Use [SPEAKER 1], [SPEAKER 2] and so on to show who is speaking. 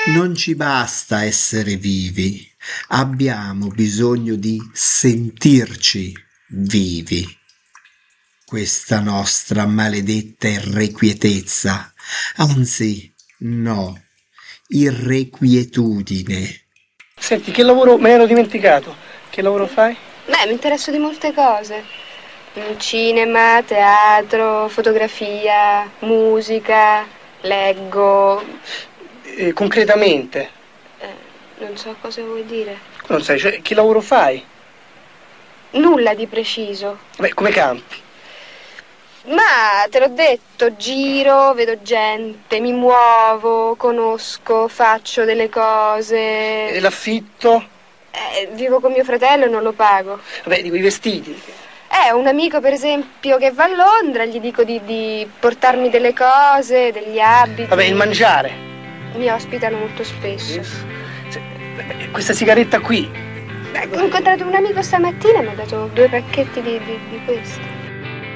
[SPEAKER 1] Non ci basta essere vivi, abbiamo bisogno di sentirci vivi. Questa nostra maledetta irrequietezza, anzi, no, irrequietudine.
[SPEAKER 2] Senti, che lavoro me ne ero dimenticato? Che lavoro fai?
[SPEAKER 3] Beh, mi interesso di molte cose. Cinema, teatro, fotografia, musica, leggo.
[SPEAKER 2] Concretamente?
[SPEAKER 3] Non so cosa vuoi dire.
[SPEAKER 2] Non sai, cioè, che lavoro fai?
[SPEAKER 3] Nulla di preciso.
[SPEAKER 2] Beh, come campi?
[SPEAKER 3] Ma te l'ho detto, giro, vedo gente, mi muovo, conosco, faccio delle cose.
[SPEAKER 2] E l'affitto?
[SPEAKER 3] Vivo con mio fratello e non lo pago.
[SPEAKER 2] Vabbè, dico i vestiti.
[SPEAKER 3] Un amico per esempio che va a Londra, gli dico di portarmi delle cose, degli abiti.
[SPEAKER 2] Vabbè, il mangiare.
[SPEAKER 3] Mi ospitano molto spesso.
[SPEAKER 2] Questa sigaretta qui.
[SPEAKER 3] Ho incontrato un amico stamattina e mi ha dato 2 pacchetti di questo.